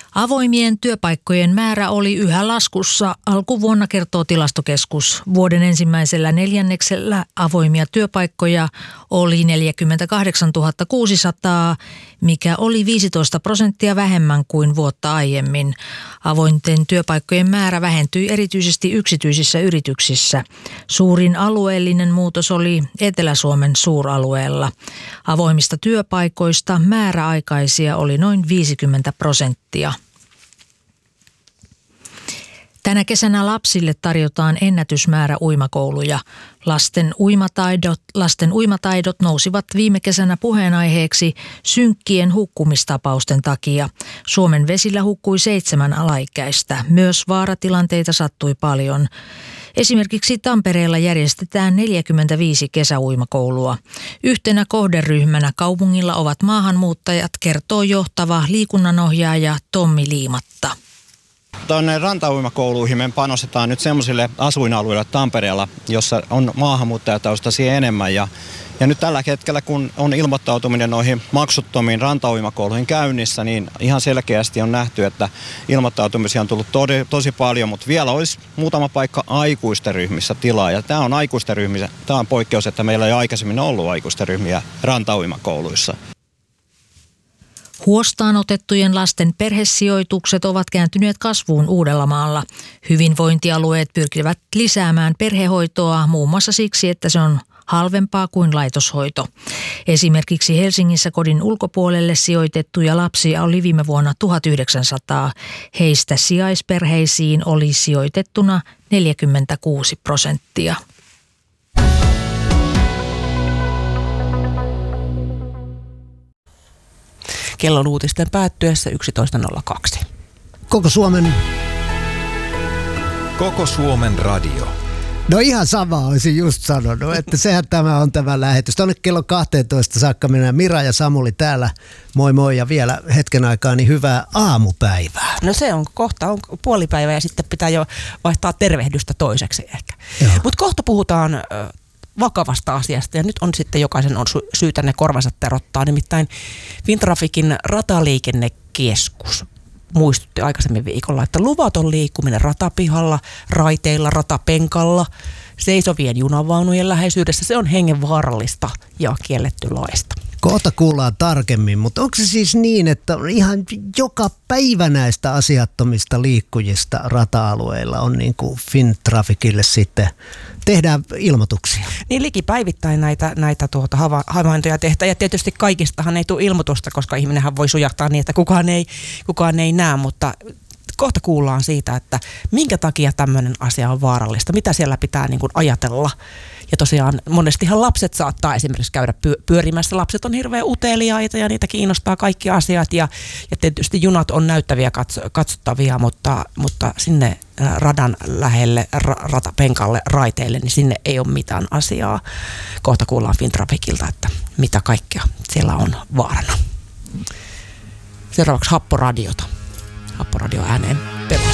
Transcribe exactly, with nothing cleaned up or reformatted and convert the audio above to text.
Avoimien työpaikkojen määrä oli yhä laskussa alkuvuonna, kertoo Tilastokeskus. Vuoden ensimmäisellä neljänneksellä avoimia työpaikkoja oli neljäkymmentäkahdeksantuhatta kuusisataa, mikä oli viisitoista prosenttia vähemmän kuin vuotta aiemmin. Avointen työpaikkojen määrä vähentyi erityisesti yksityisissä yrityksissä. Suurin alueellinen muutos oli Etelä-Suomen suuralueella. Avoimista työpaikoista määräaikaisia oli noin viisikymmentä prosenttia. Tänä kesänä lapsille tarjotaan ennätysmäärä uimakouluja. Lasten uimataidot, lasten uimataidot nousivat viime kesänä puheenaiheeksi synkkien hukkumistapausten takia. Suomen vesillä hukkui seitsemän alaikäistä. Myös vaaratilanteita sattui paljon. Esimerkiksi Tampereella järjestetään neljäkymmentäviisi kesäuimakoulua. Yhtenä kohderyhmänä kaupungilla ovat maahanmuuttajat, kertoo johtava liikunnanohjaaja Tommi Liimatta. Tuonne rantauimakouluihin me panostetaan nyt semmoisille asuinalueille Tampereella, jossa on maahanmuuttajataustaisia enemmän. Ja, ja nyt tällä hetkellä, kun on ilmoittautuminen noihin maksuttomiin rantauimakouluihin käynnissä, niin ihan selkeästi on nähty, että ilmoittautumisia on tullut todi, tosi paljon, mutta vielä olisi muutama paikka aikuisten ryhmissä tilaa. Ja tämä on aikuisten ryhmissä, tämä on poikkeus, että meillä ei aikaisemmin ollut aikuisten ryhmiä rantauimakouluissa. Huostaan otettujen lasten perhesijoitukset ovat kääntyneet kasvuun Uudellamaalla. Hyvinvointialueet pyrkivät lisäämään perhehoitoa muun muassa siksi, että se on halvempaa kuin laitoshoito. Esimerkiksi Helsingissä kodin ulkopuolelle sijoitettuja lapsia oli viime vuonna tuhatyhdeksänsataa. Heistä sijaisperheisiin oli sijoitettuna neljäkymmentäkuusi prosenttia. Kellon uutisten päättyessä yksitoista nolla kaksi. Koko Suomen... Koko Suomen radio. No ihan sama olisin just sanonut, että sehän tämä on tämä lähetys. Tuonne kello kahteentoista saakka mennään. Mira ja Samuli täällä. Moi moi ja vielä hetken aikaa niin hyvää aamupäivää. No se on, kohta on puolipäivä ja sitten pitää jo vaihtaa tervehdystä toiseksi ehkä. Mutta kohta puhutaan äh, vakavasta asiasta ja nyt on sitten jokaisen on sy- syytä ne korvansa terottaa. Nimittäin Fintrafikin rataliikennekeskus muistutti aikaisemmin viikolla, että luvaton liikkuminen ratapihalla, raiteilla, ratapenkalla, seisovien junavaunujen läheisyydessä, se on hengenvaarallista ja kielletty laista. Kohta kuullaan tarkemmin, mutta onko se siis niin, että ihan joka päivä näistä asiattomista liikkujista rata-alueilla on niin kuin Fintrafikille sitten tehdään ilmoituksia? Niin likipäivittäin näitä, näitä tuota hava, havaintoja tehdään ja tietysti kaikistahan ei tule ilmoitusta, koska ihminenhän voi sujahtaa niin, että kukaan ei, kukaan ei näe, mutta kohta kuullaan siitä, että minkä takia tämmöinen asia on vaarallista, mitä siellä pitää niin kuin ajatella. Ja tosiaan monestihan lapset saattaa esimerkiksi käydä pyörimässä. Lapset on hirveän uteliaita ja niitä kiinnostaa kaikki asiat. Ja, ja tietysti junat on näyttäviä katso, katsottavia, mutta, mutta sinne radan lähelle, ra, ratapenkalle, raiteille, niin sinne ei ole mitään asiaa. Kohta kuullaan Fintrafikilta, että mitä kaikkea siellä on vaarana. Seuraavaksi Happoradiota. Happoradio ääneen.